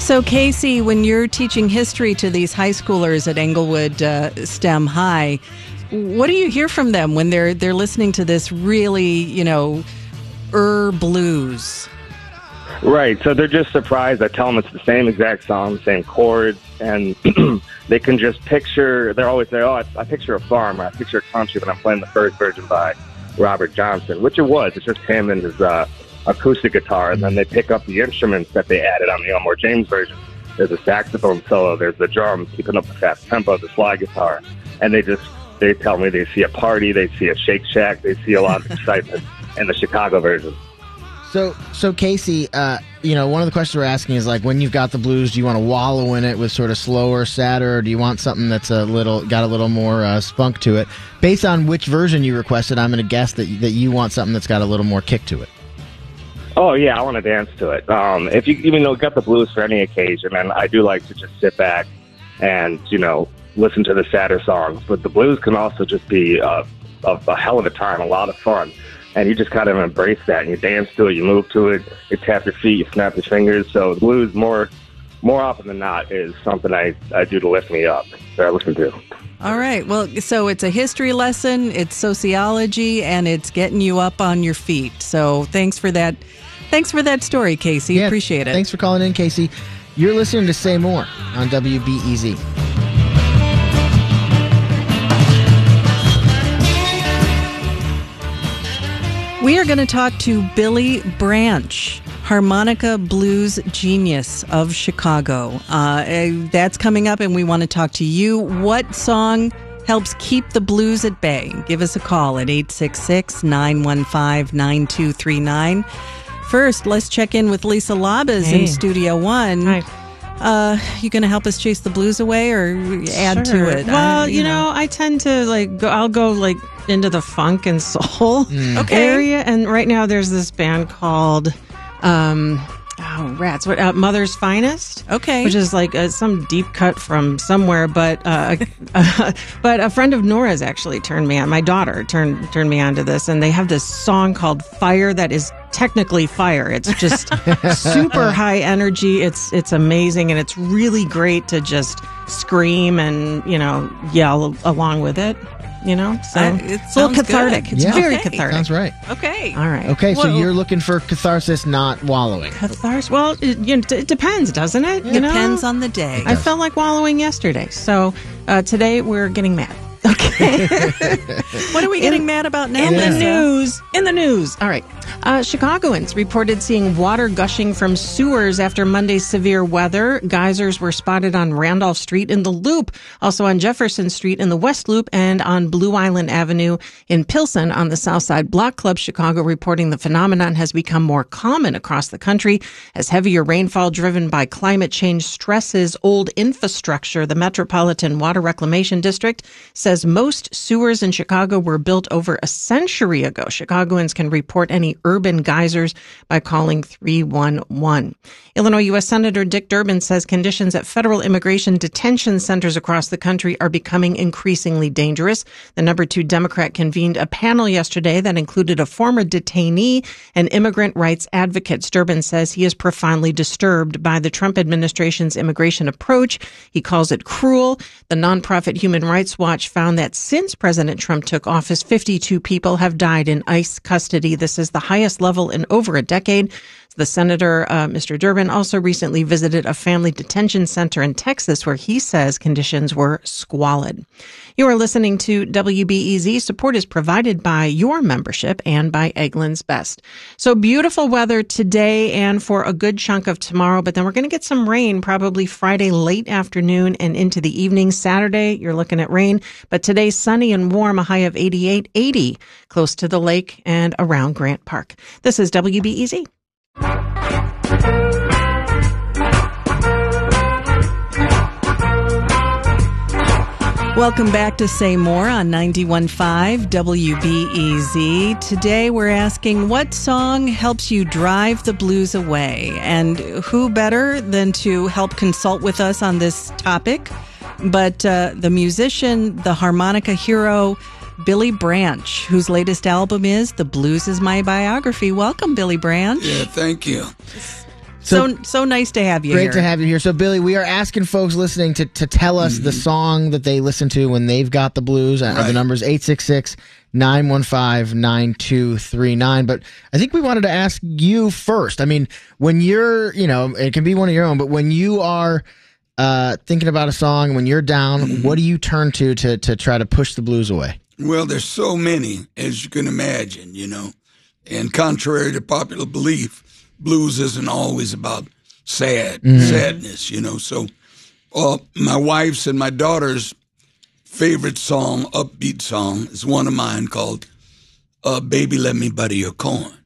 So, Casey, when you're teaching history to these high schoolers at Englewood STEM High, what do you hear from them when they're listening to this really, blues? Right. So they're just surprised. I tell them it's the same exact song, the same chords, and they can just picture. They're always say, "Oh, I picture a farm, or I picture a country," when I'm playing the first version by Robert Johnson, which it was. It's just him and his acoustic guitar, and then they pick up the instruments that they added on the Elmore James version. There's a saxophone solo, there's the drums, keeping up the fast tempo, the slide guitar, and they tell me they see a party, they see a Shake Shack, they see a lot of excitement in the Chicago version. So Casey, one of the questions we're asking is, like, when you've got the blues, do you want to wallow in it with sort of slower, sadder, or do you want something that's got a little more spunk to it? Based on which version you requested, I'm going to guess that you want something that's got a little more kick to it. Oh, yeah, I want to dance to it. If you got the blues for any occasion, and I do like to just sit back and, listen to the sadder songs. But the blues can also just be a hell of a time, a lot of fun. And you just kind of embrace that, and you dance to it, you move to it, you tap your feet, you snap your fingers. So the blues, more often than not, is something I do to lift me up, that I listen to. All right. Well, so it's a history lesson, it's sociology, and it's getting you up on your feet. So thanks for that. Thanks for that story, Casey. Yeah, appreciate it. Thanks for calling in, Casey. You're listening to Say More on WBEZ. We are going to talk to Billy Branch, harmonica blues genius of Chicago. That's coming up, and we want to talk to you. What song helps keep the blues at bay? Give us a call at 866-915-9239. First, let's check in with Lisa Labas in Studio One. Hi. You going to help us chase the blues away or add to it? Well, I tend to I'll go into the funk and soul area. And right now there's this band called, Mother's Finest. Okay. Which is some deep cut from somewhere. But a friend of Nora's actually turned me on. My daughter turned me on to this. And they have this song called Fire that is technically fire. It's just super high energy. It's amazing, and it's really great to just scream and yell along with it. So it's a little cathartic. Good. It's very cathartic. Sounds right. Okay. All right. Okay, so you're looking for catharsis, not wallowing. Catharsis. Well, it depends, doesn't it? Depends on the day. I felt like wallowing yesterday, so today we're getting mad. Okay. What are we getting mad about now? In the news. All right. Chicagoans reported seeing water gushing from sewers after Monday's severe weather. Geysers were spotted on Randolph Street in the Loop, also on Jefferson Street in the West Loop, and on Blue Island Avenue in Pilsen on the South Side. Block Club Chicago reporting the phenomenon has become more common across the country as heavier rainfall driven by climate change stresses old infrastructure. The Metropolitan Water Reclamation District says most sewers in Chicago were built over a century ago. Chicagoans can report any urban geysers by calling 311. Illinois U.S. Senator Dick Durbin says conditions at federal immigration detention centers across the country are becoming increasingly dangerous. The number 2 Democrat convened a panel yesterday that included a former detainee and immigrant rights advocates. Durbin says he is profoundly disturbed by the Trump administration's immigration approach. He calls it cruel. The nonprofit Human Rights Watch found that since President Trump took office, 52 people have died in ICE custody. This is the highest level in over a decade. The senator, Mr. Durbin, also recently visited a family detention center in Texas where he says conditions were squalid. You are listening to WBEZ. Support is provided by your membership and by Eggland's Best. So beautiful weather today and for a good chunk of tomorrow, but then we're going to get some rain probably Friday late afternoon and into the evening. Saturday, you're looking at rain, but today's sunny and warm, a high of 88, 80 close to the lake and around Grant Park. This is WBEZ. Welcome back to Say More on 91.5 WBEZ. Today we're asking what song helps you drive the blues away? And who better than to help consult with us on this topic but the musician, the harmonica hero, Billy Branch, whose latest album is The Blues Is My Biography. Welcome, Billy Branch. Yeah, thank you. So nice to have you Great here. to have you here. So, Billy, we are asking folks listening to tell us the song that they listen to when they've got the blues. The number's 866-915-9239. But I think we wanted to ask you first. I mean, when you're, it can be one of your own, but when you are thinking about a song, when you're down, what do you turn to try to push the blues away? Well, there's so many, as you can imagine, And contrary to popular belief, blues isn't always about sadness, So my wife's and my daughter's favorite song, upbeat song, is one of mine called Baby Let Me Butter Your Corn.